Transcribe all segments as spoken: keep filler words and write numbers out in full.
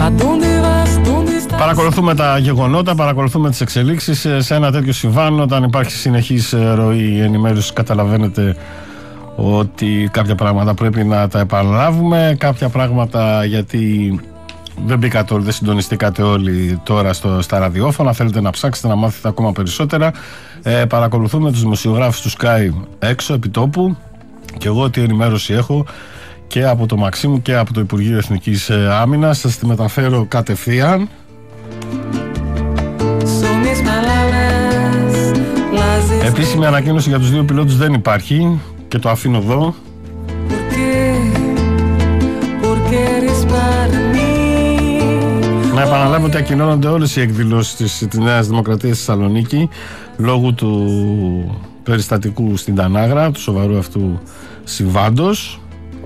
Παρακολουθούμε τα γεγονότα, παρακολουθούμε τις εξελίξεις. Σε ένα τέτοιο συμβάν, όταν υπάρχει συνεχής ροή ενημέρωσης, καταλαβαίνετε ότι κάποια πράγματα πρέπει να τα επαναλάβουμε. Κάποια πράγματα γιατί δεν μπήκατε όλοι, δεν συντονιστήκατε όλοι τώρα στο, στα ραδιόφωνα. Θέλετε να ψάξετε να μάθετε ακόμα περισσότερα. Ε, παρακολουθούμε τους δημοσιογράφους του Sky έξω, επί τόπου. Και εγώ τι ενημέρωση έχω και από το Μαξίμου και από το Υπουργείο Εθνικής Άμυνας. Σας τη μεταφέρω κατευθείαν. Επίσημη ανακοίνωση για τους δύο πιλότους δεν υπάρχει και το αφήνω εδώ. Να επαναλάβω ότι ακοινώνονται όλες οι εκδηλώσεις της, της Νέας Δημοκρατίας στη Θεσσαλονίκη λόγω του περιστατικού στην Τανάγρα, του σοβαρού αυτού συμβάντος.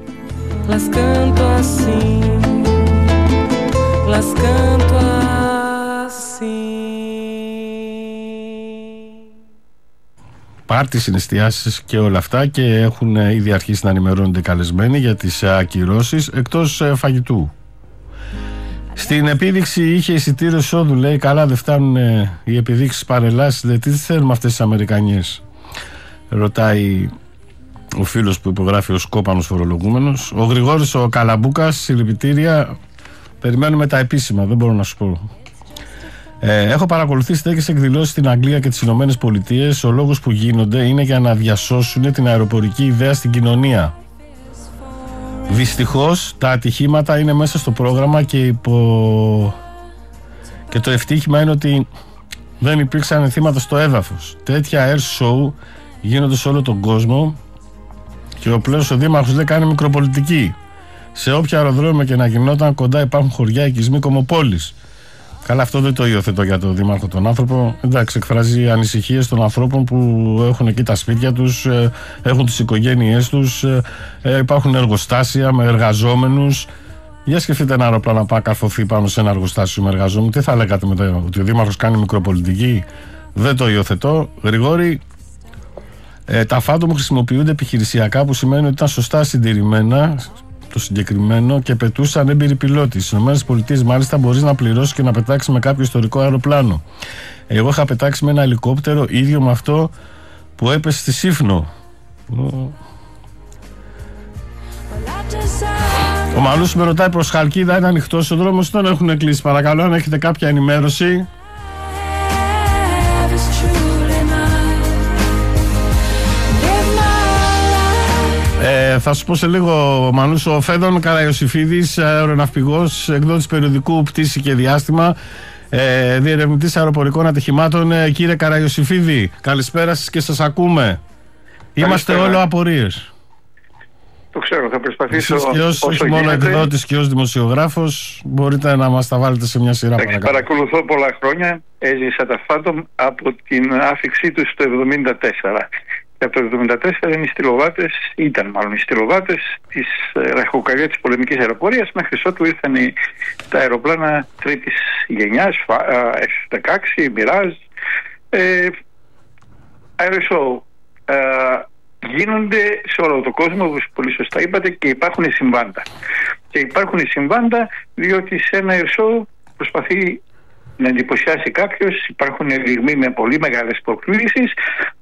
Πάρτι, συναισθιάσεις και όλα αυτά, και έχουν ήδη αρχίσει να ενημερώνονται καλεσμένοι για τις ακυρώσεις εκτός φαγητού. Στην επίδειξη είχε εισιτήριο εισόδου, λέει. Καλά, δεν φτάνουν οι επιδείξεις παρελάσεις. Δεν τι θέλουμε αυτές τις Αμερικανιές, ρωτάει ο φίλος που υπογράφει ως κόπανος φορολογούμενος. Ο Γρηγόρης ο Καλαμπούκας, συλληπιτήρια. Περιμένουμε τα επίσημα, δεν μπορώ να σου πω. Ε, έχω παρακολουθήσει τέτοιες εκδηλώσεις στην Αγγλία και τις Ηνωμένες Πολιτείες. Ο λόγος που γίνονται είναι για να διασώσουν την αεροπορική ιδέα στην κοινωνία. Δυστυχώς τα ατυχήματα είναι μέσα στο πρόγραμμα και, υπο... και το ευτύχημα είναι ότι δεν υπήρξαν θύματα στο έδαφος. Τέτοια air show γίνονται σε όλο τον κόσμο και ο πλέον ο δήμαρχος δεν κάνει μικροπολιτική. Σε όποια αεροδρόμια και να γινόταν, κοντά υπάρχουν χωριά, οικισμοί, κομμοπόλεις. Καλά, αυτό δεν το υιοθετώ για τον δήμαρχο τον άνθρωπο. Εντάξει, εκφράζει ανησυχίες των ανθρώπων που έχουν εκεί τα σπίτια τους, έχουν τις οικογένειές τους, υπάρχουν εργοστάσια με εργαζόμενους. Για σκεφτείτε ένα αεροπλάνο να πάει να καρφωθεί πάνω σε ένα εργοστάσιο με εργαζόμενους. Τι θα λέγατε μετά, ότι ο δήμαρχος κάνει μικροπολιτική? Δεν το υιοθετώ. Γρηγόρη, ε, τα φάντομ χρησιμοποιούνται επιχειρησιακά, που σημαίνει ότι ήταν σωστά συντηρημένα το συγκεκριμένο και πετούσαν έμπειροι πιλότοι. Στις ΗΠΑ μάλιστα μπορείς να πληρώσεις και να πετάξεις με κάποιο ιστορικό αεροπλάνο. Εγώ είχα πετάξει με ένα ελικόπτερο ίδιο με αυτό που έπεσε στη Σύφνο. Ο Μανούς με ρωτάει προς Χαλκίδα, είναι ανοιχτός ο δρόμος, τον έχουν κλείσει? Παρακαλώ, αν έχετε κάποια ενημέρωση. Ε, θα σου πω σε λίγο, Μανούς. Ο Φέδων Καραϊωσιφίδης, αεροναυπηγός, εκδότης περιοδικού Πτήση και Διάστημα, ε, διερευνητής αεροπορικών ατυχημάτων. Ε, κύριε Καραϊωσιφίδη, καλησπέρα σας και σας ακούμε. Είμαστε όλο απορίες. Το ξέρω, θα προσπαθήσω. Εσείς και ως, όχι μόνο εκδότης και ως δημοσιογράφος, μπορείτε να μας τα βάλετε σε μια σειρά. Εντάξει, παρακολουθώ πολλά χρόνια. Έζησα τα Phantom από την άφηξή τους το εβδομήντα τέσσερα. Και από το εβδομήντα τέσσερα είναι οι στυλοβάτες, ήταν μάλλον οι στυλοβάτες της ραχοκοκαλιά της πολεμικής αεροπορίας, μέχρι ότου ήρθαν τα αεροπλάνα τρίτης γενιάς, εφ δεκαέξι, Mirage, ε, αεροσόου. Ε, γίνονται σε όλο τον κόσμο, όπως πολύ σωστά είπατε, και υπάρχουν συμβάντα. Και υπάρχουν συμβάντα διότι σε ένα air προσπαθεί να εντυπωσιάσει κάποιος, υπάρχουν λιγμοί με πολύ μεγάλες προκλήσεις,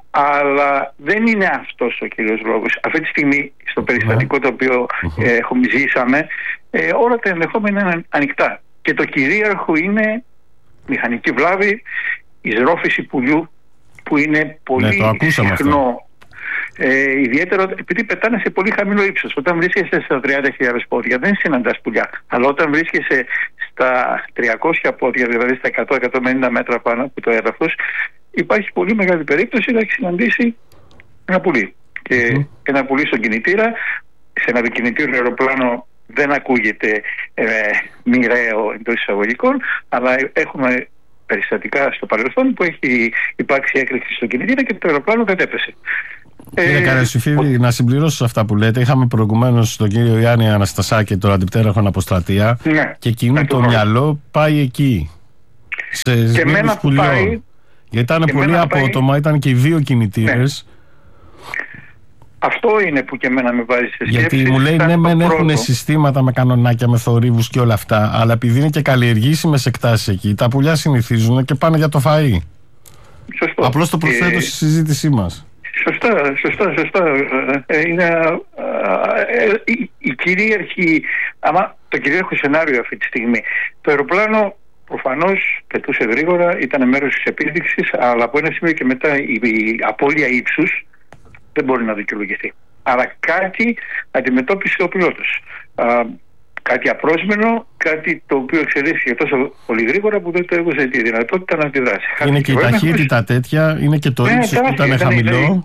αλλά δεν είναι αυτός ο κύριος λόγος. Αυτή τη στιγμή, στο περιστατικό το οποίο ε, έχουμε ζήσαμε, ε, όλα τα ενδεχόμενα είναι ανοιχτά. Και το κυρίαρχο είναι μηχανική βλάβη, εισρόφηση πουλιού, που είναι πολύ ναι, συχνό. Ε, ιδιαίτερα επειδή πετάνε σε πολύ χαμηλό ύψος. Όταν βρίσκεσαι στα τριάντα χιλιάδες πόδια δεν συναντάς πουλιά. Αλλά όταν βρίσκεσαι στα τριακόσια πόδια, δηλαδή στα εκατό με εκατόν πενήντα μέτρα πάνω από το έδαφος, υπάρχει πολύ μεγάλη περίπτωση να έχει συναντήσει ένα πουλί. Και mm. ένα πουλί στον κινητήρα, σε ένα κινητήριο αεροπλάνο δεν ακούγεται ε, μοιραίο εντός εισαγωγικών, αλλά έχουμε περιστατικά στο παρελθόν που έχει υπάρξει έκρηξη στον κινητήρα και το αεροπλάνο κατέπεσε. Κύριε Καραϊωσιφίδη, να συμπληρώσω σε αυτά που λέτε. Είχαμε προηγουμένως τον κύριο Γιάννη Αναστασάκη, τον αντιπτέραρχο Αποστρατεία, ναι, και εκείνο το μυαλό πάει εκεί. Σε και μένα που πάει. Γιατί ήταν πολύ απότομα, πάει... ήταν και οι δύο κινητήρες. Αυτό είναι που και εμένα με βάζει σε σκέψη. Γιατί μου λέει ναι, μεν έχουν συστήματα με κανονάκια, με θορύβους και όλα αυτά, αλλά επειδή είναι και καλλιεργήσιμες εκτάσεις εκεί, τα πουλιά συνηθίζουν και πάνε για το φαΐ. Σωστό. Απλώς το προσθέτω ε, στη συζήτησή μας. Σωστά, σωστά, σωστά. Ε, είναι ε, ε, η, η κυρίαρχη, άμα το κυρίαρχο σενάριο αυτή τη στιγμή. Το αεροπλάνο προφανώς πετούσε γρήγορα, ήταν μέρος της επίδειξης, αλλά από ένα σημείο και μετά η, η απώλεια ύψους δεν μπορεί να δικαιολογηθεί. Αλλά κάτι αντιμετώπισε ο πιλότος. Α, κάτι απρόσμενο, κάτι το οποίο εξελίχθηκε τόσο πολύ γρήγορα που δεν το έδωσε τη δυνατότητα να αντιδράσει. Είναι και η ταχύτητα έχουμε... τέτοια, είναι και το ύψος ναι, που ήταν, ήταν χαμηλό. Ήταν...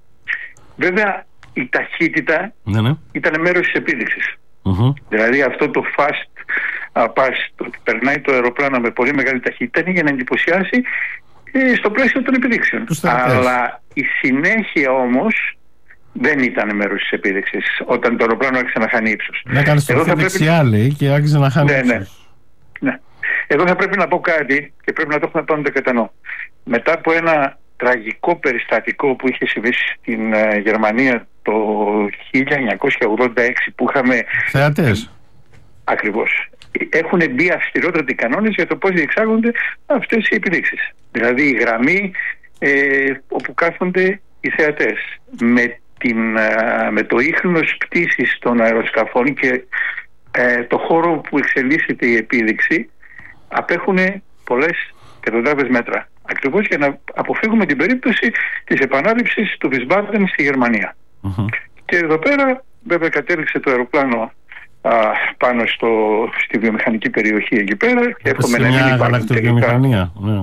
Βέβαια η ταχύτητα ναι, ναι. ήταν μέρος της επίδειξης. Mm-hmm. Δηλαδή αυτό το fast uh, pass, το ότι περνάει το αεροπλάνο με πολύ μεγάλη ταχύτητα είναι για να εντυπωσιάσει ε, στο πλαίσιο των επιδείξεων. Αλλά η συνέχεια όμως δεν ήταν μέρος της επίδειξης όταν το αεροπλάνο άρχισε να χάνει ύψος. Να κάνει το δεξιά λέει και άρχισε να χάνει ναι, ύψος. Ναι. ναι. Εδώ θα πρέπει να πω κάτι και πρέπει να το έχουμε πάντα κατά νου. Μετά από ένα τραγικό περιστατικό που είχε συμβεί στην uh, Γερμανία το χίλια εννιακόσια ογδόντα έξι που είχαμε... Θεατές. Ακριβώς. Έχουν μπει αυστηρότατοι κανόνες για το πώς διεξάγονται αυτές οι επιδείξεις. Δηλαδή η γραμμή ε, όπου κάθονται οι θεατές με, την, με το ίχνος πτήσης των αεροσκαφών και ε, το χώρο που εξελίσσεται η επίδειξη απέχουν πολλές εκατοντάδες μέτρα. Ακριβώς για να αποφύγουμε την περίπτωση της επανάληψης του Wiesbaden στη Γερμανία. Mm-hmm. Και εδώ πέρα βέβαια κατέληξε το αεροπλάνο α, πάνω στο, στη βιομηχανική περιοχή εκεί πέρα και εύχομαι να μην υπάρχουν βιομηχανία. Ναι.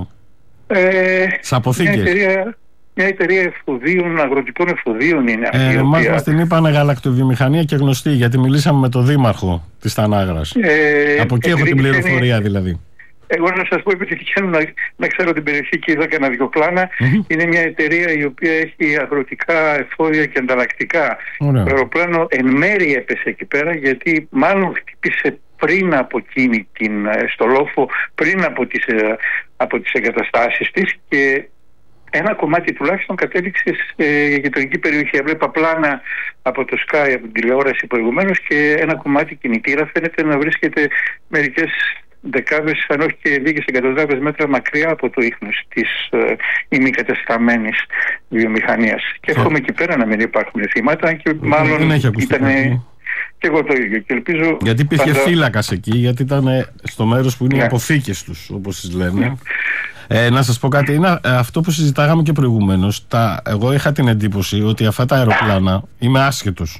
Ε, σε αποθήκες. Μια εταιρεία, μια εταιρεία εφοδίων, αγροτικών εφοδίων είναι αυτή. Ε, Εμάς μας την είπανε γαλακτοβιομηχανία και γνωστή, γιατί μιλήσαμε με τον δήμαρχο της Τανάγρας. Ε, Από εκεί έχω την πληροφορία δηλαδή. Εγώ να σας πω, επειδή τυχαίνω να, να ξέρω την περιοχή και είδα κανένα δυο πλάνα, mm-hmm. είναι μια εταιρεία η οποία έχει αγροτικά εφόδια και ανταλλακτικά. Το αεροπλάνο εν μέρει έπεσε εκεί πέρα, γιατί μάλλον χτύπησε πριν από εκείνη την, στο λόφο, πριν από τις, από τις εγκαταστάσεις της και ένα κομμάτι τουλάχιστον κατέληξε σε γειτονική περιοχή. Έβλεπα πλάνα από το Sky, από την τηλεόραση προηγουμένως και ένα κομμάτι κινητήρα φαίνεται να βρίσκεται μερικές δεκάδες, αν όχι και λίγες εκατοντάδες μέτρα μακριά από το ίχνος της ε, ημικατεσταμένης βιομηχανίας. Και εύχομαι εκεί πέρα να μην υπάρχουν θύματα και μάλλον ήταν και εγώ το ίδιο. Και ελπίζω γιατί υπήρχε πάντα... φύλακας εκεί, γιατί ήταν στο μέρος που είναι ναι. οι αποθήκες τους, όπως τις λένε. Ναι. Ε, να σας πω κάτι, είναι αυτό που συζητάγαμε και προηγουμένως. Τα, εγώ είχα την εντύπωση ότι αυτά τα αεροπλάνα, είμαι άσχετος,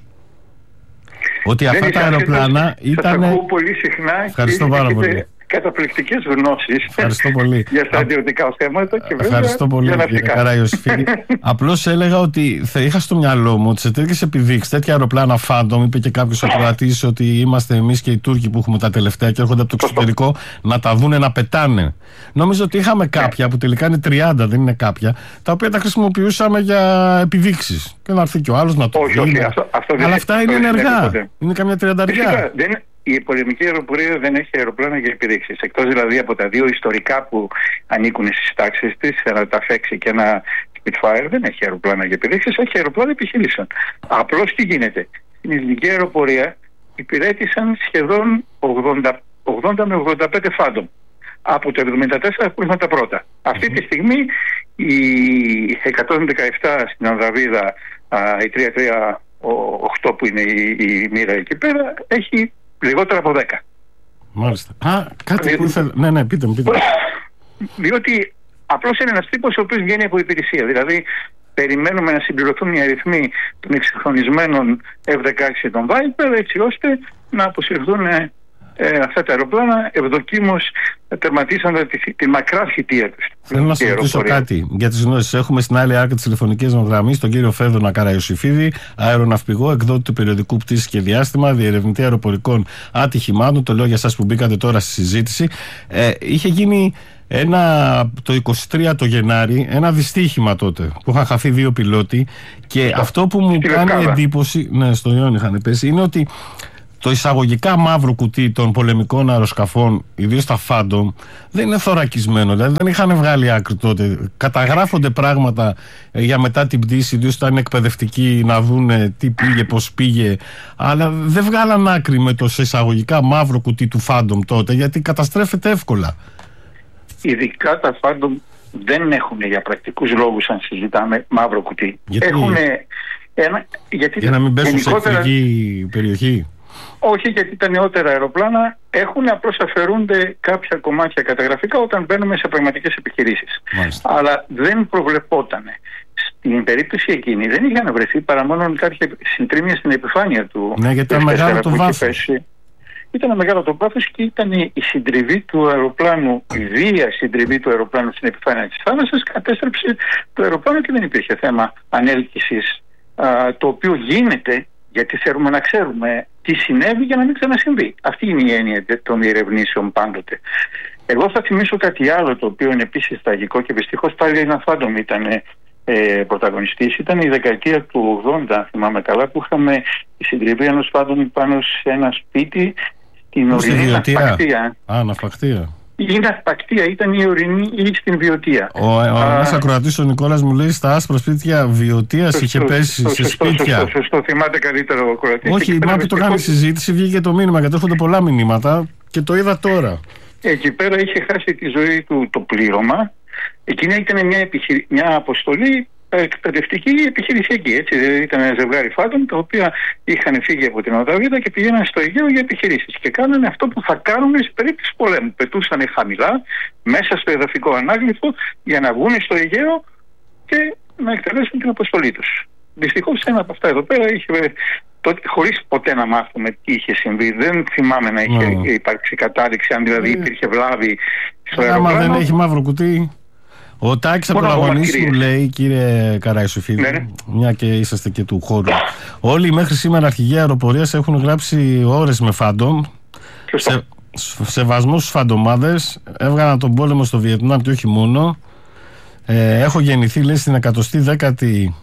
ότι αυτά τα αεροπλάνα ήταν. Σας ακούω πολύ συχνά. Ευχαριστώ πάρα πολύ. Καταπληκτικές γνώσεις. Ευχαριστώ πολύ. Για τα αντιωτικά θέματα και βέβαια. Ευχαριστώ πολύ, κύριε Καραϊωσήφιδη. Απλώς έλεγα ότι θα είχα στο μυαλό μου ότι σε τέτοιες επιδείξεις, τέτοια αεροπλάνα Phantom, είπε και κάποιος ακροατής ότι είμαστε εμείς και οι Τούρκοι που έχουμε τα τελευταία και έρχονται από το εξωτερικό να τα δούνε να πετάνε. Νομίζω ότι είχαμε κάποια που τελικά είναι τριάντα, δεν είναι κάποια, τα οποία τα χρησιμοποιούσαμε για επιδείξεις. Και να έρθει και ο άλλος να το όχι, δει. Όχι, αυτό, αυτό αλλά αυτά είναι ενεργά. Είναι καμιά τριανταριά. Η πολεμική αεροπορία δεν έχει αεροπλάνα για επιδείξεις. Εκτός δηλαδή από τα δύο ιστορικά που ανήκουν στις τάξεις της, ένα ταφέξι και ένα Spitfire, δεν έχει αεροπλάνα για επιδείξεις, έχει αεροπλάνα επιχειρήσεων. Απλώς τι γίνεται. Στην ελληνική αεροπορία υπηρέτησαν σχεδόν ογδόντα με ογδόντα πέντε Phantom. Από το εβδομήντα τέσσερα που ήρθαν τα πρώτα. Mm-hmm. Αυτή τη στιγμή η εκατόν δεκαεπτά στην Ανδραβίδα, η τρία τρία οκτώ που είναι η, η μοίρα εκεί πέρα, έχει λιγότερα από δέκα. Μάλιστα. Α, κάτι που ήθελα... Ναι, ναι, πείτε μου, πείτε. Διότι απλώς είναι ένας τύπος ο οποίος βγαίνει από υπηρεσία. Δηλαδή, περιμένουμε να συμπληρωθούν οι αριθμοί των εξυγχρονισμένων εφ δεκαέξι των Viper, έτσι ώστε να αποσυρθούν ε, αυτά τα αεροπλάνα ευδοκίμως τερματίσαν τη, τη μακρά θητεία τους. Θέλω να σας ρωτήσω κάτι για τις γνώσεις. Έχουμε στην άλλη άκρη της τηλεφωνικής μας γραμμής τον κύριο Φέδωνα Καραϊωσήφιδη, αεροναυπηγό, εκδότη του περιοδικού Πτήσεις και Διάστημα, διερευνητή αεροπορικών ατυχημάτων. Το λέω για εσάς που μπήκατε τώρα στη συζήτηση. Ε, είχε γίνει ένα, το είκοσι τρία το Γενάρη, ένα δυστύχημα τότε που είχαν χαθεί δύο πιλότοι και αυτό που μου κάνει εντύπωση, ναι, στο Ιόνι είχαν πέσει, είναι ότι το εισαγωγικά μαύρο κουτί των πολεμικών αεροσκαφών, ιδίως τα Phantom, δεν είναι θωρακισμένο. Δηλαδή δεν είχαν βγάλει άκρη τότε. Καταγράφονται πράγματα για μετά την πτήση, ιδίως ήταν εκπαιδευτικοί να δουν τι πήγε, πώς πήγε. Αλλά δεν βγάλαν άκρη με το εισαγωγικά μαύρο κουτί του Phantom τότε, γιατί καταστρέφεται εύκολα. Ειδικά τα Phantom δεν έχουν για πρακτικούς λόγους, αν συζητάμε, μαύρο κουτί. Γιατί, έχουν ένα, γιατί για να μην πέσουν γενικότερα... σε εχθρική περιοχή. Όχι, γιατί τα νεότερα αεροπλάνα έχουν, απλώς αφαιρούνται κάποια κομμάτια καταγραφικά όταν μπαίνουμε σε πραγματικές επιχειρήσεις. Μάλιστα. Αλλά δεν προβλεπότανε. Στην περίπτωση εκείνη δεν είχαν βρεθεί παρά μόνο κάποια συντρίμμια στην επιφάνεια του. Ναι, γιατί ήταν μεγάλο το βάθος. Ήταν μεγάλο το βάθος και ήταν η συντριβή του αεροπλάνου, η βία συντριβή του αεροπλάνου στην επιφάνεια της θάλασσας, κατέστρεψε το αεροπλάνο και δεν υπήρχε θέμα ανέλκυσης, α, το οποίο γίνεται γιατί θέλουμε να ξέρουμε τι συνέβη για να μην ξανασυμβεί. Αυτή είναι η έννοια των διερευνήσεων πάντοτε. Εγώ θα θυμίσω κάτι άλλο, το οποίο είναι επίσης τραγικό και δυστυχώς πάλι ένα Phantom ήταν ε, πρωταγωνιστής. Ήταν η δεκαετία του ογδόντα, αν θυμάμαι καλά, που είχαμε τη συντριβή ενός Phantom πάνω σε ένα σπίτι στην ορεινή Ναυπακτία. Α, Ναυπακτία. Η Ναυπακτία ήταν η ορεινή ή στην Βιωτία. Ο, ο ένας ακροατής, ο Νικόλας, μου λέει στα άσπρα σπίτια Βιωτίας είχε πέσει σωστό, σε σπίτια. Σωστό, σωστό, θυμάται καλύτερο ο ακροατής. Όχι, μα που το κάνει συζήτηση βγήκε το μήνυμα, γιατί έρχονται πολλά μηνύματα και το είδα τώρα. Εκεί πέρα είχε χάσει τη ζωή του το πλήρωμα. Εκείνη ήταν μια, επιχειρη... μια αποστολή εκπαιδευτική επιχειρησιακή. Έτσι. Ήταν ένα ζευγάρι Phantom τα οποία είχαν φύγει από την Οταβίδα και πηγαίναν στο Αιγαίο για επιχειρήσεις. Και κάνανε αυτό που θα κάνουν σε περίπτωση πολέμου. Πετούσαν χαμηλά μέσα στο εδαφικό ανάγλυφο για να βγουν στο Αιγαίο και να εκτελέσουν την αποστολή τους. Δυστυχώς ένα από αυτά εδώ πέρα είχε. Χωρίς ποτέ να μάθουμε τι είχε συμβεί, δεν θυμάμαι να είχε mm. υπάρξει κατάδειξη, αν δηλαδή υπήρχε βλάβη στο αεροπλάνο. Άμα δεν έχει μαύρο κουτί. Ο Τάκης από τον αγωνίστη μου λέει, κύριε Καραϊσοφίδη, ναι, ναι. μια και είσαστε και του χώρου, όλοι μέχρι σήμερα αρχηγοί αεροπορίας έχουν γράψει ώρες με Phantom, σε, σεβασμό στους φαντομάδες, έβγαλαν τον πόλεμο στο Βιετνάμ και όχι μόνο. Ε, έχω γεννηθεί, λέει, στην εκατοστή δέκατη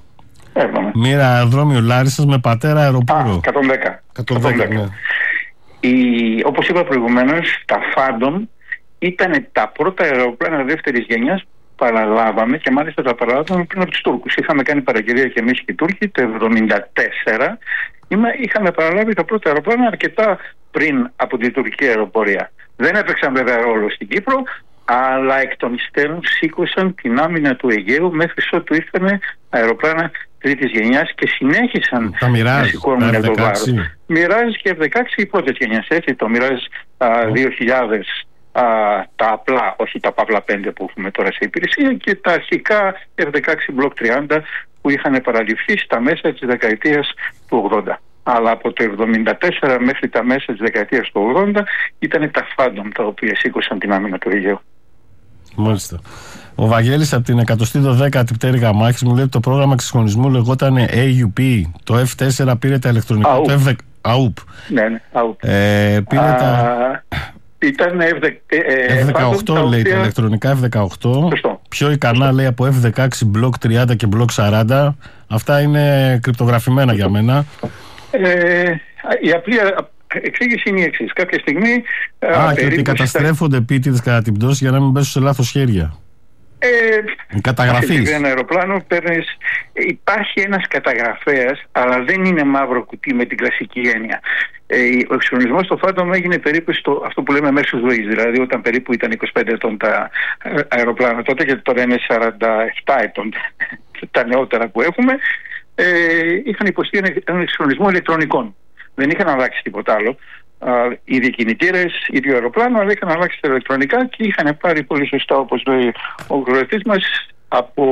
μοίρα αεροδρόμιο Λάρισσας με πατέρα αεροπόρο. Α, εκατόν δέκα. εκατόν δέκα, ναι. Η, όπως είπα προηγουμένως, τα Phantom ήταν τα πρώτα αεροπλάνα δεύτερης γενιάς. Παραλάβαμε και μάλιστα τα παραλάβαμε πριν από τους Τούρκους. Είχαμε κάνει παραγγελία και εμείς και οι Τούρκοι το εβδομήντα τέσσερα. Είχαμε παραλάβει τα πρώτα αεροπλάνα αρκετά πριν από την τουρκική αεροπορία. Δεν έπαιξαν βέβαια ρόλο στην Κύπρο, αλλά εκ των υστέρων σήκωσαν την άμυνα του Αιγαίου μέχρι ότου ήρθαν αεροπλάνα τρίτης γενιάς και συνέχισαν να σηκώνουν το βάρος. Μοιράζ και εφ δεκαέξι οι πρώτες γενιάς, έτσι, το Μοιράζ δύο χιλιάδες. Α, τα απλά, όχι τα Παύλα πέντε που έχουμε τώρα σε υπηρεσία, και τα αρχικά εφ δεκαέξι Block τριάντα που είχαν παραληφθεί στα μέσα της δεκαετίας του ογδόντα. Αλλά από το εβδομήντα τέσσερα μέχρι τα μέσα της δεκαετίας του ογδόντα ήταν τα Phantom τα οποία σήκωσαν την άμυνα του Αιγαίου. Μάλιστα. Ο Βαγγέλης από την εκατοστή δωδέκατη πτέρυγα μάχης μου λέει ότι το πρόγραμμα εξυγχρονισμού λεγόταν έι ιου πι. Το εφ τέσσερα πήρε τα ηλεκτρονικά. Α, το εφ δέκα. Αουπ. Ναι, ναι, αουπ. Ε, πήρε Α, τα. Ήταν εφ δεκαοκτώ λέει οποία... τα ηλεκτρονικά εφ δεκαοκτώ. Σωστό. Πιο ικανά Σωστό. λέει από εφ δεκαέξι Block τριάντα και Block σαράντα. Αυτά είναι κρυπτογραφημένα για μένα. Ε, η απλή εξήγηση είναι η εξής. Κάποια στιγμή. Α, και ότι καταστρέφονται στα... επίτηδες κατά την πτώση για να μην πέσουν σε λάθος χέρια. Ε, Καταγραφής. Σε ένα αεροπλάνο παίρνεις, υπάρχει ένας καταγραφέας, αλλά δεν είναι μαύρο κουτί με την κλασική έννοια. Ε, ο εξυγχρονισμός στο Phantom έγινε περίπου στο αυτό που λέμε μέσος ζωής, δηλαδή όταν περίπου ήταν είκοσι πέντε ετών τα αεροπλάνα τότε, και τώρα είναι σαράντα επτά ετών τα νεότερα που έχουμε, ε, είχαν υποστεί έναν εξυγχρονισμό ηλεκτρονικών. Δεν είχαν αλλάξει τίποτα άλλο. Uh, ίδιοι κινητήρες, ίδιο αεροπλάνο, αλλά είχαν αλλάξει τα ηλεκτρονικά και είχαν πάρει πολύ σωστά, όπως λέει ο γροευτής μας, από,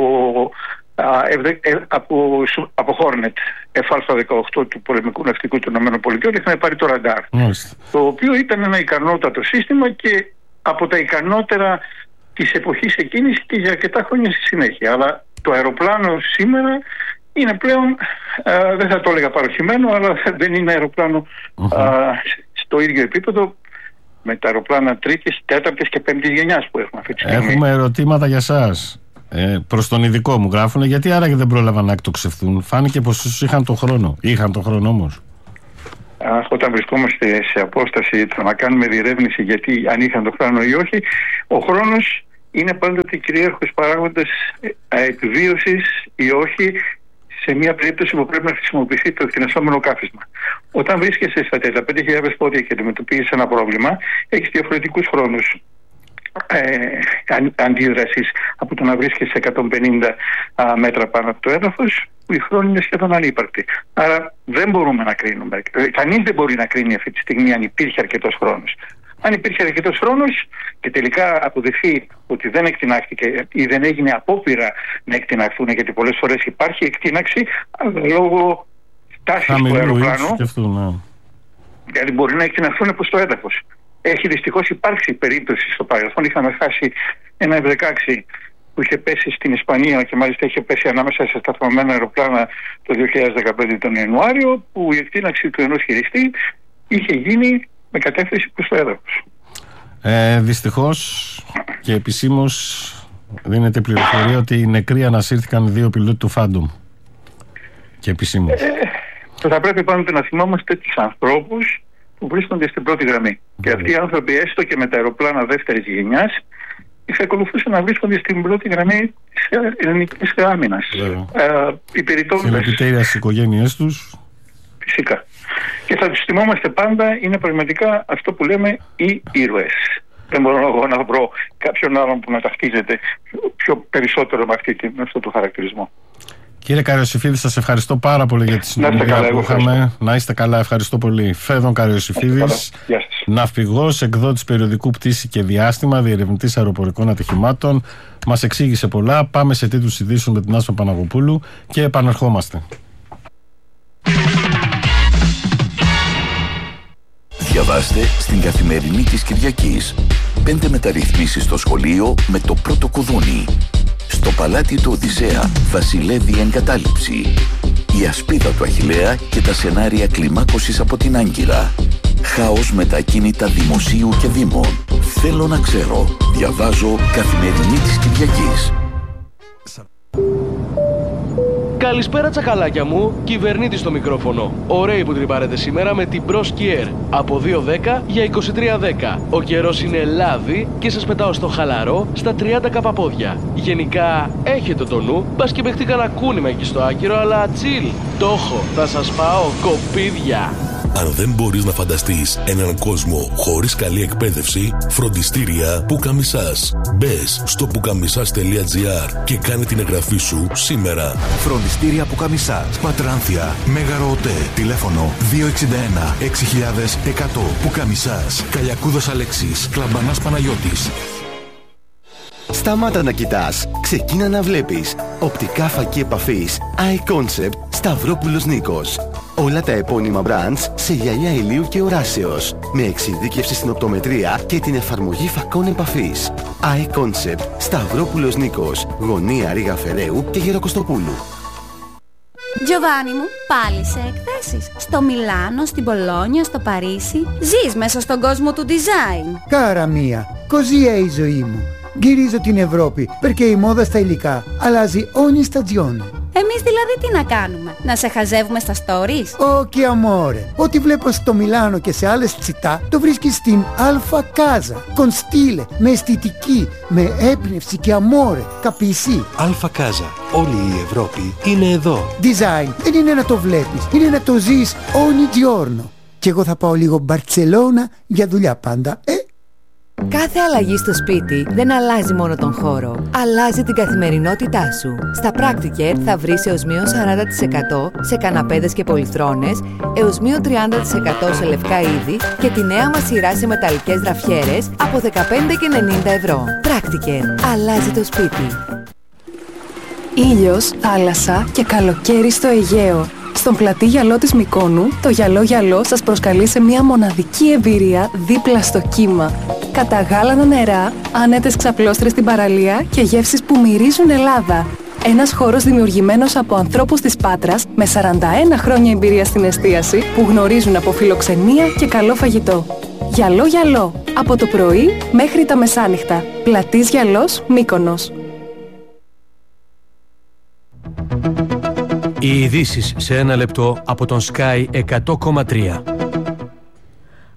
uh, ευδε, ε, από, από Hornet εφ δεκαοκτώ του πολεμικού ναυτικού των ΗΠΑ, είχαν πάρει το ραντάρ. Μάλιστα. Το οποίο ήταν ένα ικανότατο σύστημα και από τα ικανότερα της εποχής εκείνης και για αρκετά χρόνια στη συνέχεια. Αλλά το αεροπλάνο σήμερα είναι πλέον, uh, δεν θα το έλεγα παροχημένο, αλλά δεν είναι αεροπλάνο uh-huh. uh, στο ίδιο επίπεδο με τα αεροπλάνα τρίτης, τέταρτης και πέμπτης γενιάς που έχουμε αυτή τη στιγμή. Έχουμε ερωτήματα για σας. Ε, προς τον ειδικό μου γράφουν, γιατί άραγε δεν πρόλαβαν να εκτοξευθούν. Φάνηκε πως είχαν τον χρόνο. Είχαν τον χρόνο όμως. Α, όταν βρισκόμαστε σε απόσταση το να κάνουμε διερεύνηση γιατί αν είχαν το χρόνο ή όχι, ο χρόνος είναι πάντοτε κυρίαρχος παράγοντας επιβίωσης ή όχι σε μια περίπτωση που πρέπει να χρησιμοποιηθεί το εκτινασόμενο κάθισμα. Όταν βρίσκεσαι στα τριάντα πέντε χιλιάδες πόδια και αντιμετωπίζεις ένα πρόβλημα, έχεις διαφορετικούς χρόνους ε, αντίδρασης από το να βρίσκεσαι σε εκατόν πενήντα α, μέτρα πάνω από το έδαφος, που οι χρόνοι είναι σχεδόν ανύπαρκτοι. Άρα δεν μπορούμε να κρίνουμε. Κανείς δεν μπορεί να κρίνει αυτή τη στιγμή αν υπήρχε αρκετός χρόνος. Αν υπήρχε αρκετός χρόνος και τελικά αποδειχθεί ότι δεν εκτινάχθηκε ή δεν έγινε απόπειρα να εκτιναχθούν, γιατί πολλές φορές υπάρχει εκτίναξη, αλλά λόγω τάσης του αεροπλάνου, ναι. Δηλαδή μπορεί να εκτιναχθούν προς το έδαφος. Έχει δυστυχώς υπάρξει περίπτωση στο παρελθόν. Είχαμε χάσει ένα εφ δεκαέξι που είχε πέσει στην Ισπανία και μάλιστα είχε πέσει ανάμεσα σε σταθμωμένα αεροπλάνα το δύο χιλιάδες δεκαπέντε τον Ιανουάριο, που η εκτίναξη του ενός χειριστή είχε γίνει με κατεύθυνση προς το έδαφος. Ε, δυστυχώς και επισήμως δίνεται πληροφορία ότι οι νεκροί ανασύρθηκαν δύο πιλότοι του Phantom. Και επισήμως. Ε, θα πρέπει πάντοτε να θυμόμαστε τους ανθρώπους που βρίσκονται στην πρώτη γραμμή. Mm. Και αυτοί οι άνθρωποι, έστω και με τα αεροπλάνα δεύτερης γενιάς, θα ακολουθούσαν να βρίσκονται στην πρώτη γραμμή της ελληνικής άμυνας. Ε, υπηρετώντας συλληπιτήρια στις οικογένειές τους. Φυσικά. Και θα τους θυμόμαστε πάντα, είναι πραγματικά αυτό που λέμε οι ήρωες. Δεν μπορώ εγώ να βρω κάποιον άλλον που να ταυτίζεται πιο περισσότερο με, αυτή, με αυτό το χαρακτηρισμό. Κύριε Καριοσυφίδη, σας ευχαριστώ πάρα πολύ για τη συνομιλία που είχαμε. Να είστε καλά, ευχαριστώ πολύ. Φέδων Καριοσυφίδης, ναυπηγός, εκδότης περιοδικού Πτήση και Διάστημα, διερευνητής αεροπορικών ατυχημάτων. Μας εξήγησε πολλά. Πάμε σε τίτλους ειδήσεων με την Άσπα Παναγοπούλου και επανερχόμαστε. Διαβάστε στην Καθημερινή της Κυριακής. Πέντε μεταρρυθμίσεις στο σχολείο με το πρώτο κουδούνι. Στο παλάτι του Οδυσσέα βασιλεύει εγκατάλειψη. Η ασπίδα του Αχιλλέα και τα σενάρια κλιμάκωσης από την Άγκυρα. Χάος με τα ακίνητα δημοσίου και δήμων. Θέλω να ξέρω. Διαβάζω Καθημερινή της Κυριακής. Καλησπέρα τσακαλάκια μου, κυβερνήτης στο μικρόφωνο. Ωραίοι που τρυπάρετε σήμερα με την Bros Kier. Από δύο δέκα για είκοσι τρία δέκα. Ο καιρός είναι λάδι και σας πετάω στο χαλαρό στα τριάντα καπαπόδια. Γενικά έχετε το νου, μπας και παιχτεί κανένα κούνημα εκεί στο άκυρο, αλλά τσιλ. Το έχω, θα σας πάω κοπίδια. Αν δεν μπορείς να φανταστείς έναν κόσμο χωρίς καλή εκπαίδευση, φροντιστήρια Πουκαμισάς. Μπες στο πουκαμισάς τελεία τζι άρ και κάνε την εγγραφή σου σήμερα. Φροντιστήρια Πουκαμισάς, Πατράνθια, Μέγαρο ΟΤΕ, τηλέφωνο δύο έξι ένα έξι χιλιάδες εκατό. Πουκαμισάς, Καλιακούδος Αλέξης, Κλαμπανάς Παναγιώτης. Σταμάτα να κοιτάς, ξεκίνα να βλέπεις. Οπτικά φακή επαφής Eye Concept Σταυρόπουλος Νίκος. Όλα τα επώνυμα brands σε γυαλιά ηλίου και οράσεως. Με εξειδίκευση στην οπτομετρία και την εφαρμογή φακών επαφής. Eye Concept Σταυρόπουλος Νίκος. Γωνία Ρήγα Φεραίου και Γεροκοστοπούλου. Γιωβάνι μου, πάλι σε εκθέσεις. Στο Μιλάνο, στην Πολόνια, στο Παρίσι. Ζεις μέσα στον κόσμο του design. Κάρα μία, così è η ζωή μου. Γυρίζω την Ευρώπη, perché η μόδα στα υλικά αλλάζει ogni stagione. Εμείς δηλαδή τι να κάνουμε, να σε χαζεύουμε στα stories? Όχι amore, ό,τι βλέπω στο Μιλάνο και σε άλλες τσιτά το βρίσκεις στην Alfa Casa. Con stile, με αισθητική, με έμπνευση και amore, capisci? Alfa Casa, όλη η Ευρώπη είναι εδώ. Design δεν είναι να το βλέπεις, είναι να το ζεις ogni giorno. Και εγώ θα πάω λίγο Μπαρτσελώνα για δουλειά πάντα, ε? Κάθε αλλαγή στο σπίτι δεν αλλάζει μόνο τον χώρο, αλλάζει την καθημερινότητά σου. Στα Practicare θα βρεις έως μείον σαράντα τοις εκατό σε καναπέδες και πολυθρόνες, έως μείον τριάντα τοις εκατό σε λευκά είδη και τη νέα μας σειρά σε μεταλλικές γραφιέρες από δεκαπέντε και ενενήντα ευρώ. Practicare. Αλλάζει το σπίτι. Ήλιος, θάλασσα και καλοκαίρι στο Αιγαίο. Στον πλατή γυαλό της Μυκόνου, το γυαλό γυαλό σας προσκαλεί σε μια μοναδική εμπειρία δίπλα στο κύμα. Καταγάλανα νερά, άνετες ξαπλώστρες στην παραλία και γεύσεις που μυρίζουν Ελλάδα. Ένας χώρος δημιουργημένος από ανθρώπους της Πάτρας με σαράντα ένα χρόνια εμπειρία στην εστίαση που γνωρίζουν από φιλοξενία και καλό φαγητό. Γυαλό γυαλό, από το πρωί μέχρι τα μεσάνυχτα. Πλατής γυαλός, Μύκονος. Οι ειδήσεις σε ένα λεπτό από τον Sky εκατό κόμμα τρία.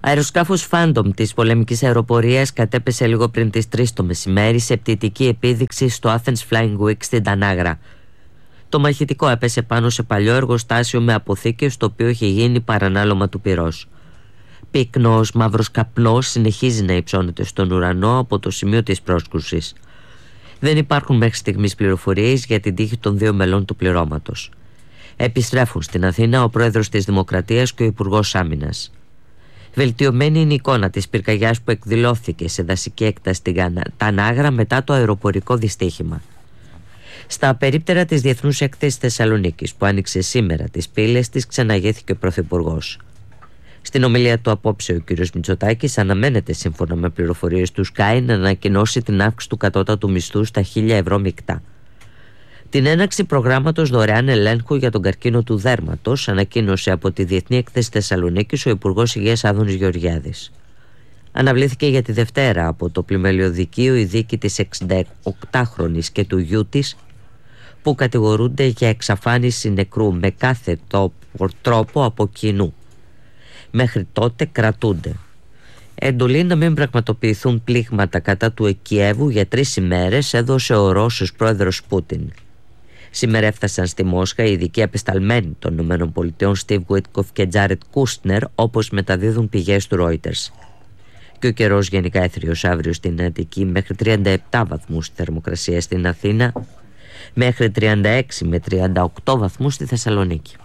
Αεροσκάφος Phantom της πολεμικής αεροπορίας κατέπεσε λίγο πριν τις τρεις το μεσημέρι σε πτυτική επίδειξη στο Athens Flying Week στην Τανάγρα. Το μαχητικό έπεσε πάνω σε παλιό εργοστάσιο με αποθήκες, το οποίο είχε γίνει παρανάλωμα του πυρός. Πυκνός μαύρος καπνός συνεχίζει να υψώνεται στον ουρανό από το σημείο της πρόσκρουσης. Δεν υπάρχουν μέχρι στιγμής πληροφορίες για την τύχη των δύο μελών του πληρώματος. Επιστρέφουν στην Αθήνα ο πρόεδρος της Δημοκρατίας και ο υπουργός Άμυνας. Βελτιωμένη είναι η εικόνα της πυρκαγιάς που εκδηλώθηκε σε δασική έκταση στην Τανάγρα μετά το αεροπορικό δυστύχημα. Στα περίπτερα της Διεθνούς Έκθεσης Θεσσαλονίκης που άνοιξε σήμερα τις πύλες της, ξαναγέθηκε ο Πρωθυπουργός. Στην ομιλία του απόψε ο κ. Μητσοτάκης αναμένεται, σύμφωνα με πληροφορίες του Sky, να ανακοινώσει την αύξηση του κατώτατου μισθού στα χίλια ευρώ μεικτά. Την έναρξη προγράμματος δωρεάν ελέγχου για τον καρκίνο του δέρματος ανακοίνωσε από τη Διεθνή Έκθεση Θεσσαλονίκης ο Υπουργός Υγείας Άδωνης Γεωργιάδης. Αναβλήθηκε για τη Δευτέρα από το πλημελιωδικείο η δίκη της εξηνταοκτάχρονης και του γιού της, που κατηγορούνται για εξαφάνιση νεκρού με κάθε τρόπο από κοινού. Μέχρι τότε κρατούνται. Εντολή να μην πραγματοποιηθούν πλήγματα κατά του Κιέβου για τρεις ημέρες έδωσε ο Ρώσος πρόεδρος Πούτιν. Σήμερα έφτασαν στη Μόσχα οι ειδικοί απεσταλμένοι των ΗΠΑ Στίβ Γουίτκοφ και Τζάρετ Κούστνερ, όπως μεταδίδουν πηγές του Reuters. Και ο καιρός γενικά έθριος αύριο στην Αττική μέχρι τριάντα επτά βαθμούς θερμοκρασία στην Αθήνα, μέχρι τριάντα έξι με τριάντα οκτώ βαθμούς στη Θεσσαλονίκη.